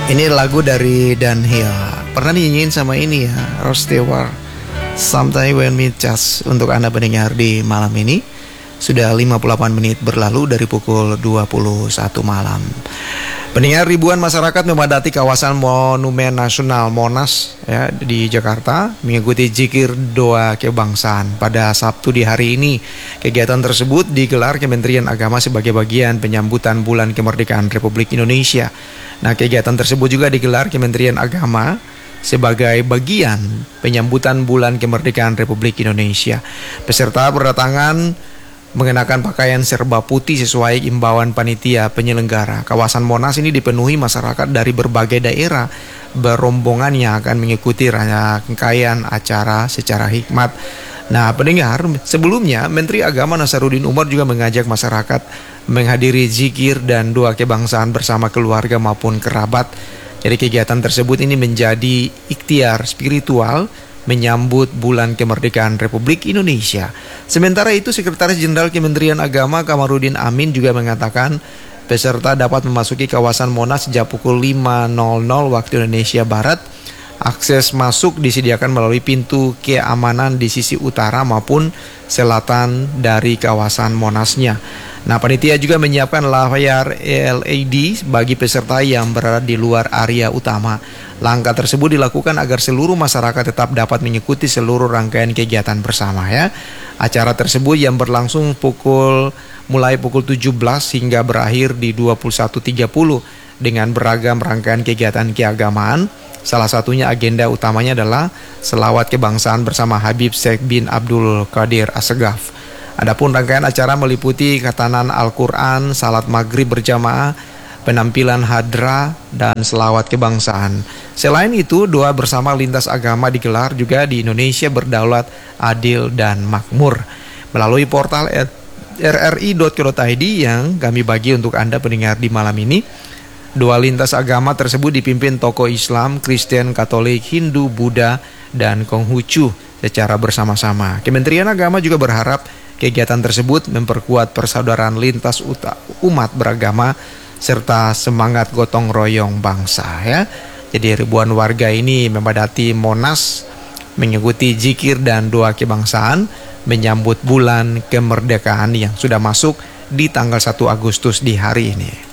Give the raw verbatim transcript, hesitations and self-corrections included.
Ini lagu dari Dunhill. Pernah dinyanyiin sama ini ya, Rod Stewart, Sometime When We Touch. Untuk Anda pendengar di malam ini, sudah lima puluh delapan menit berlalu dari pukul dua puluh satu malam. Pendengar, ribuan masyarakat memadati kawasan Monumen Nasional Monas ya, di Jakarta mengikuti zikir doa kebangsaan pada Sabtu di hari ini. Kegiatan tersebut digelar Kementerian Agama sebagai bagian penyambutan Bulan Kemerdekaan Republik Indonesia. Nah, kegiatan tersebut juga digelar Kementerian Agama sebagai bagian penyambutan Bulan Kemerdekaan Republik Indonesia. Peserta berdatangan mengenakan pakaian serba putih sesuai imbauan panitia penyelenggara. Kawasan Monas ini dipenuhi masyarakat dari berbagai daerah berombongan yang akan mengikuti rangkaian acara secara hikmat. Nah, pendengar, sebelumnya Menteri Agama Nasaruddin Umar juga mengajak masyarakat menghadiri zikir dan doa kebangsaan bersama keluarga maupun kerabat. Jadi kegiatan tersebut ini menjadi ikhtiar spiritual menyambut Bulan Kemerdekaan Republik Indonesia. Sementara itu, Sekretaris Jenderal Kementerian Agama Kamarudin Amin juga mengatakan peserta dapat memasuki kawasan Monas sejak pukul lima waktu Indonesia Barat. Akses masuk disediakan melalui pintu keamanan di sisi utara maupun selatan dari kawasan Monasnya. Nah, panitia juga menyiapkan layar L E D bagi peserta yang berada di luar area utama. Langkah tersebut dilakukan agar seluruh masyarakat tetap dapat mengikuti seluruh rangkaian kegiatan bersama ya. Acara tersebut yang berlangsung pukul mulai pukul tujuh belas hingga berakhir di dua puluh satu tiga puluh dengan beragam rangkaian kegiatan keagamaan. Salah satunya agenda utamanya adalah selawat kebangsaan bersama Habib Syekh bin Abdul Qadir As-Segaf. Adapun rangkaian acara meliputi khatanan Al-Quran, salat maghrib berjamaah, penampilan hadra, dan selawat kebangsaan. Selain itu, doa bersama lintas agama digelar juga di Indonesia Berdaulat, Adil, dan Makmur. Melalui portal r r i dot co dot i d yang kami bagi untuk Anda pendengar di malam ini, doa lintas agama tersebut dipimpin tokoh Islam, Kristen, Katolik, Hindu, Buddha, dan Konghucu secara bersama-sama. Kementerian Agama juga berharap kegiatan tersebut memperkuat persaudaraan lintas umat beragama serta semangat gotong royong bangsa ya. Jadi ribuan warga ini memadati Monas mengikuti zikir dan doa kebangsaan menyambut Bulan Kemerdekaan yang sudah masuk di tanggal satu Agustus di hari ini.